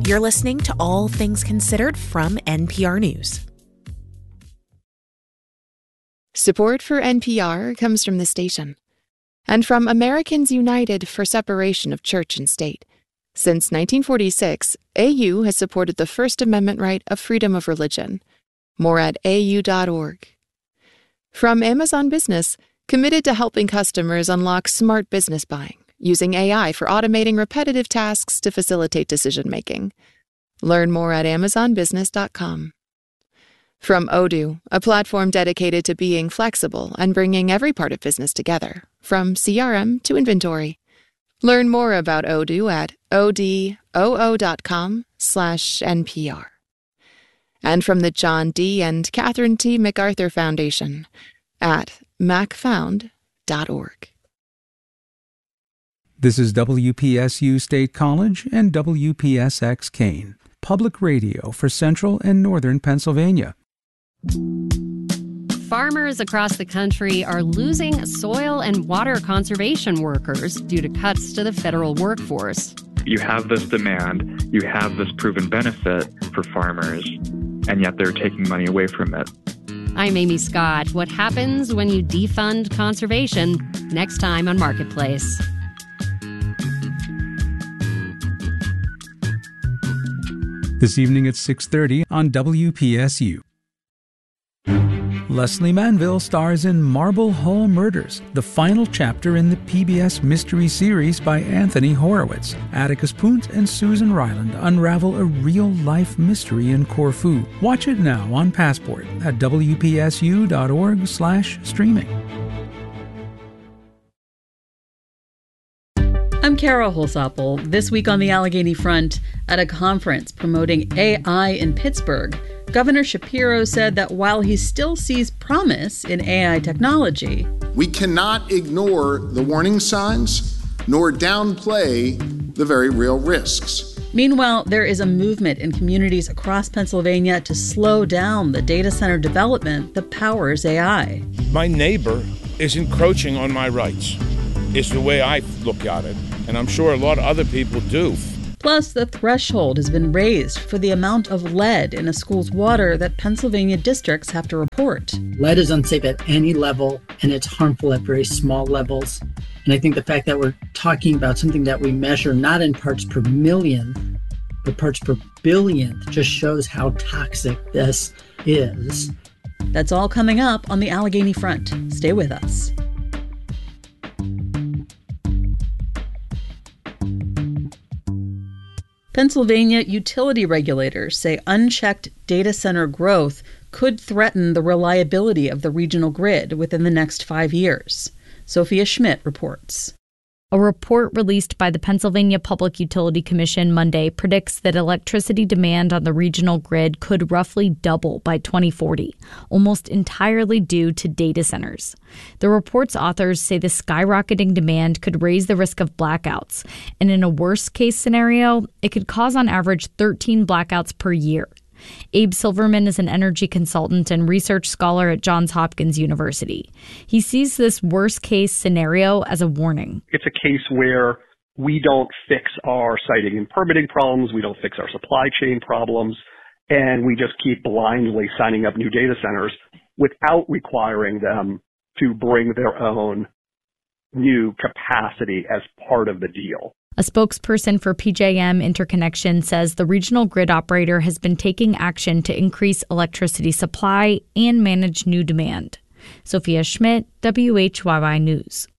You're listening to All Things Considered from NPR News. Support for NPR comes from the station and from Americans United for Separation of Church and State. Since 1946, AU has supported the First Amendment right of freedom of religion. More at au.org. From Amazon Business, committed to helping customers unlock smart business buying, using AI for automating repetitive tasks to facilitate decision-making. Learn more at amazonbusiness.com. From Odoo, a platform dedicated to being flexible and bringing every part of business together, from CRM to inventory. Learn more about Odoo at odoo.com/NPR. And from the John D. and Catherine T. MacArthur Foundation at macfound.org. This is WPSU State College and WPSX Kane, public radio for central and northern Pennsylvania. Farmers across the country are losing soil and water conservation workers due to cuts to the federal workforce. You have this demand, you have this proven benefit for farmers, and yet they're taking money away from it. I'm Amy Scott. What happens when you defund conservation? Next time on Marketplace. This evening at 6:30 on WPSU. Leslie Manville stars in Marble Hall Murders, the final chapter in the PBS mystery series by Anthony Horowitz. Atticus Punt and Susan Ryland unravel a real-life mystery in Corfu. Watch it now on Passport at wpsu.org/streaming. I'm Kara Holsapple. This week on the Allegheny Front, at a conference promoting AI in Pittsburgh, Governor Shapiro said that while he still sees promise in AI technology, we cannot ignore the warning signs nor downplay the very real risks. Meanwhile, there is a movement in communities across Pennsylvania to slow down the data center development that powers AI. My neighbor is encroaching on my rights. It's the way I look at it, and I'm sure a lot of other people do. Plus, the threshold has been raised for the amount of lead in a school's water that Pennsylvania districts have to report. Lead is unsafe at any level, and it's harmful at very small levels. And I think the fact that we're talking about something that we measure not in parts per million, but parts per billion just shows how toxic this is. That's all coming up on the Allegheny Front. Stay with us. Pennsylvania utility regulators say unchecked data center growth could threaten the reliability of the regional grid within the next 5 years. Sophia Schmidt reports. A report released by the Pennsylvania Public Utility Commission Monday predicts that electricity demand on the regional grid could roughly double by 2040, almost entirely due to data centers. The report's authors say the skyrocketing demand could raise the risk of blackouts, and in a worst-case scenario, it could cause on average 13 blackouts per year. Abe Silverman is an energy consultant and research scholar at Johns Hopkins University. He sees this worst-case scenario as a warning. It's a case where we don't fix our siting and permitting problems, we don't fix our supply chain problems, and we just keep blindly signing up new data centers without requiring them to bring their own new capacity as part of the deal. A spokesperson for PJM Interconnection says the regional grid operator has been taking action to increase electricity supply and manage new demand. Sophia Schmidt, WHYY News.